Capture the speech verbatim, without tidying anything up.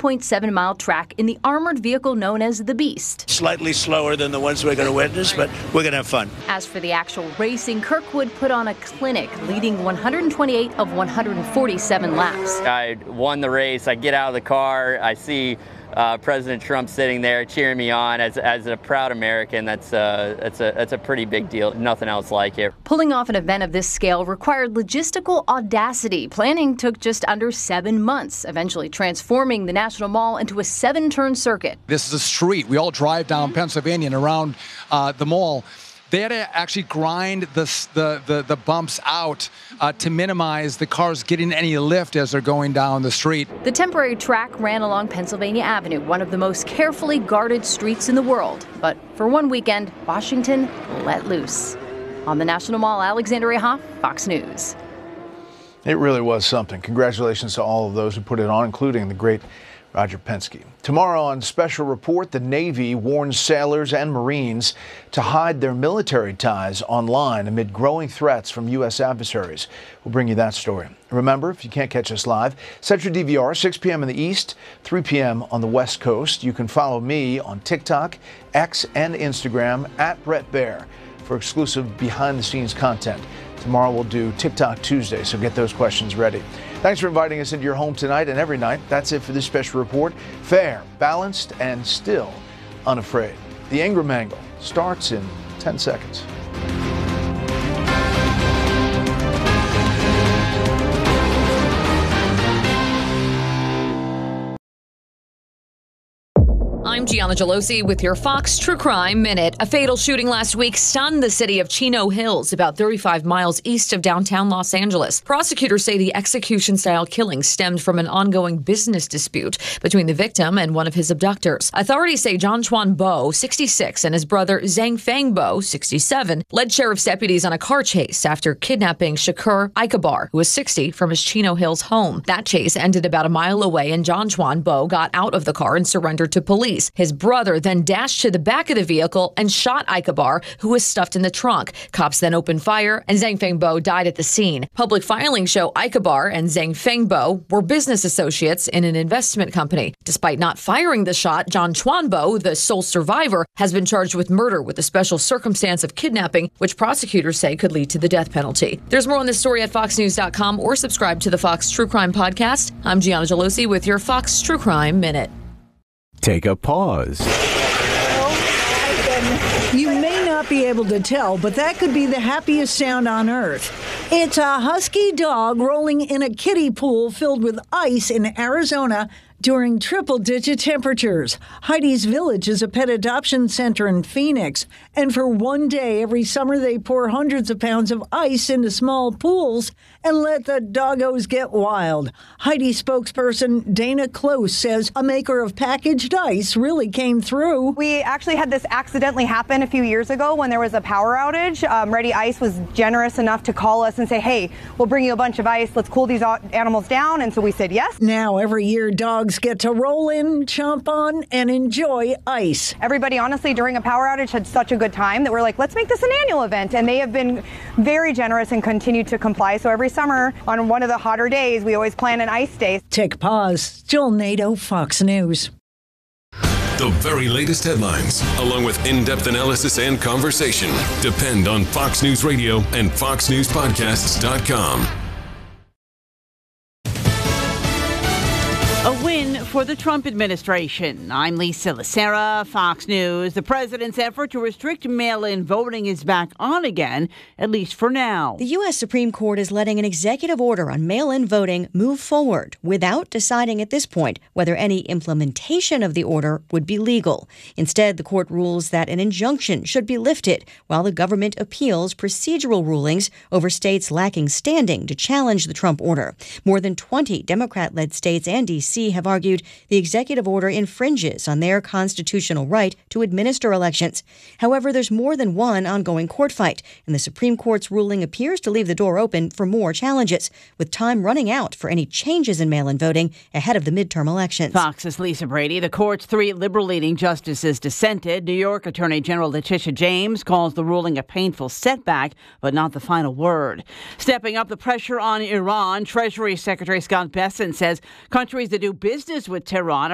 point seven mile track in the armored vehicle known as the Beast. Slightly slower than the ones we're going to witness, but we're going to have fun. As for the actual racing, Kirkwood put on a clinic, leading one hundred twenty-eight of one hundred forty-seven laps. I won the race. I get out of the car. I see uh, President Trump sitting there cheering me on. As as a proud American, that's uh, that's a that's a pretty big deal. Nothing else like it. Pulling off an event of this scale required logistical audacity. Planning took just under seven months, eventually transforming the National Mall into a seven-turn circuit. This is a street. We all drive down Pennsylvania and around uh, the mall. They had to actually grind the, the, the, the bumps out uh, to minimize the cars getting any lift as they're going down the street. The temporary track ran along Pennsylvania Avenue, one of the most carefully guarded streets in the world. But for one weekend, Washington let loose. On the National Mall, Alexandria Hoff, Fox News. It really was something. Congratulations to all of those who put it on, including the great Roger Penske. Tomorrow on Special Report, the Navy warns sailors and Marines to hide their military ties online amid growing threats from U S adversaries. We'll bring you that story. Remember, if you can't catch us live, set your D V R, six p.m. in the East, three p.m. on the West Coast. You can follow me on TikTok, X, and Instagram at Brett Baer for exclusive behind-the-scenes content. Tomorrow we'll do TikTok Tuesday, so get those questions ready. Thanks for inviting us into your home tonight and every night. That's it for this special report. Fair, balanced, and still unafraid. The Ingram Angle starts in ten seconds. I'm Gianna Gelosi with your Fox True Crime Minute. A fatal shooting last week stunned the city of Chino Hills, about thirty-five miles east of downtown Los Angeles. Prosecutors say the execution-style killing stemmed from an ongoing business dispute between the victim and one of his abductors. Authorities say John Chuan Bo, sixty-six, and his brother Zhang Feng Bo, sixty-seven, led sheriff's deputies on a car chase after kidnapping Shakur Ikabar, who was sixty, from his Chino Hills home. That chase ended about a mile away, and John Chuan Bo got out of the car and surrendered to police. His brother then dashed to the back of the vehicle and shot Ikabar, who was stuffed in the trunk. Cops then opened fire, and Zhang Fengbo died at the scene. Public filings show Ikabar and Zhang Fengbo were business associates in an investment company. Despite not firing the shot, John Chuanbo, the sole survivor, has been charged with murder with a special circumstance of kidnapping, which prosecutors say could lead to the death penalty. There's more on this story at fox news dot com or subscribe to the Fox True Crime Podcast. I'm Gianna Gelosi with your Fox True Crime Minute. Take a pause. You may not be able to tell, but that could be the happiest sound on earth. It's a husky dog rolling in a kiddie pool filled with ice in Arizona during triple-digit temperatures. Heidi's Village is a pet adoption center in Phoenix, and for one day every summer they pour hundreds of pounds of ice into small pools and let the doggos get wild. Heidi spokesperson Dana Close says a maker of packaged ice really came through. We actually had this accidentally happen a few years ago when there was a power outage. Um, Ready Ice was generous enough to call us and say, hey, we'll bring you a bunch of ice. Let's cool these animals down. And so we said yes. Now every year dogs get to roll in, chomp on, and enjoy ice. Everybody, honestly, during a power outage had such a good time that we're like, let's make this an annual event. And they have been very generous and continue to comply. So every summer on one of the hotter days, we always plan an ice day. Take a pause. Jill Nato, Fox News. The very latest headlines, along with in-depth analysis and conversation, depend on Fox News Radio and fox news podcasts dot com. A win for the Trump administration. I'm Lisa Lacera, Fox News. The president's effort to restrict mail-in voting is back on again, at least for now. The U S Supreme Court is letting an executive order on mail-in voting move forward without deciding at this point whether any implementation of the order would be legal. Instead, the court rules that an injunction should be lifted while the government appeals procedural rulings over states lacking standing to challenge the Trump order. More than twenty Democrat-led states and D C have argued the executive order infringes on their constitutional right to administer elections. However, there's more than one ongoing court fight, and the Supreme Court's ruling appears to leave the door open for more challenges, with time running out for any changes in mail-in voting ahead of the midterm elections. Fox's Lisa Brady. The court's three liberal-leaning justices dissented. New York Attorney General Letitia James calls the ruling a painful setback, but not the final word. Stepping up the pressure on Iran, Treasury Secretary Scott Bessent says countries that do business with Tehran